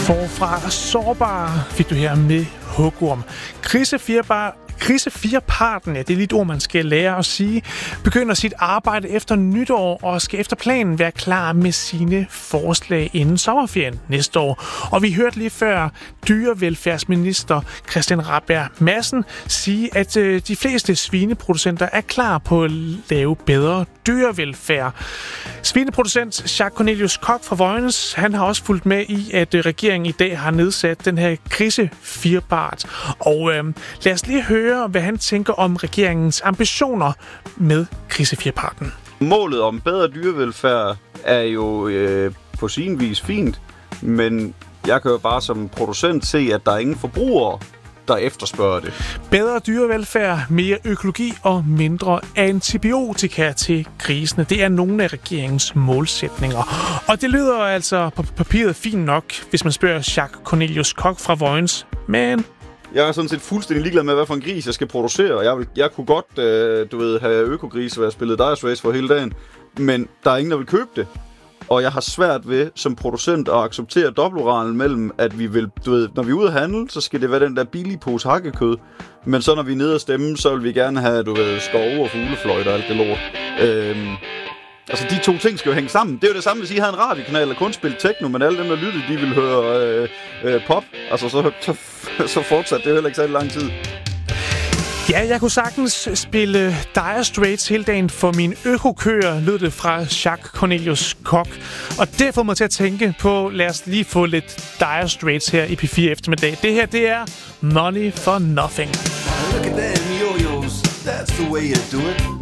Forfra sårbare fik du her med Hugorm. Krise 4-parten, ja, det er lidt ord, man skal lære at sige, begynder sit arbejde efter nytår og skal efter planen være klar med sine forslag inden sommerferien næste år. Og vi hørte lige før dyrevelfærdsminister Christian Rabjerg Madsen sige, at de fleste svineproducenter er klar på at lave bedre dyrevelfærd. Svineproducent Jacques Cornelius Koch fra Vojens, han har også fulgt med i, at regeringen i dag har nedsat den her Krise 4-part. Og lad os lige høre, hvad han tænker om regeringens ambitioner med Krise 4-parten. Målet om bedre dyrevelfærd er jo på sin vis fint, men jeg kan jo bare som producent se, at der er ingen forbrugere, der efterspørger det. Bedre dyrevelfærd, mere økologi og mindre antibiotika til grisene. Det er nogle af regeringens målsætninger. Og det lyder altså på papiret fint nok, hvis man spørger Jacques Cornelius Koch fra Vojens. Men jeg er sådan set fuldstændig ligeglad med, hvad for en gris jeg skal producere. Jeg kunne godt, have økogris, hvor jeg spillede Dire Straits for hele dagen. Men der er ingen, der vil købe det. Og jeg har svært ved, som producent, at acceptere dobbeltmoralen mellem, at vi vil, når vi er ude at handle, så skal det være den der billige pose hakkekød. Men så når vi er nede at stemme, så vil vi gerne have, skove og fuglefløjte og alt det lort. Altså, de to ting skal jo hænge sammen. Det er jo det samme, hvis I havde en radiokanal og kun spille techno, men alle dem, der lyttede, de ville høre pop. Altså, så fortsatte det jo heller ikke så lang tid. Ja, jeg kunne sagtens spille Dire Straits hele dagen for mine økokøer, lød det fra Jacques Cornelius Koch. Og det får mig til at tænke på, lad os lige få lidt Dire Straits her i P4 eftermiddag. Det her, det er Money for Nothing. Look at them yo-yos, that's the way you do it.